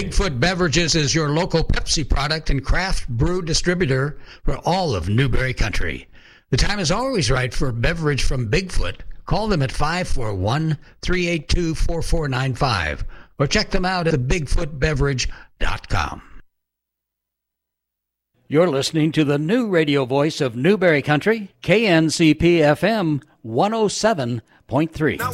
Bigfoot Beverages is your local Pepsi product and craft brew distributor for all of Newberry Country. The time is always right for a beverage from Bigfoot. Call them at 541-382-4495 or check them out at thebigfootbeverage.com. You're listening to the new radio voice of Newberry Country, KNCP FM 107.3.